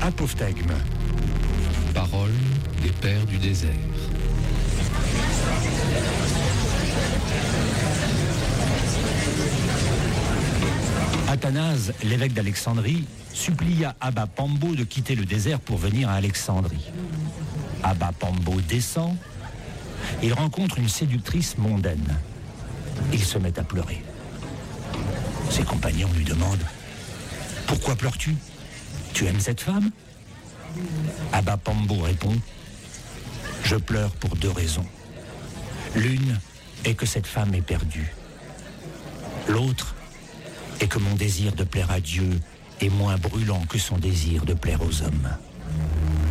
Apophthegme. Parole des pères du désert. Athanase, l'évêque d'Alexandrie, supplia Abba Pambo de quitter le désert pour venir à Alexandrie. Abba Pambo descend, il rencontre une séductrice mondaine. Il se met à pleurer. Ses compagnons lui demandent « Pourquoi pleures-tu? Tu aimes cette femme ?» Abba Pambo répond « Je pleure pour 2 raisons. L'une est que cette femme est perdue. L'autre est que mon désir de plaire à Dieu est moins brûlant que son désir de plaire aux hommes. »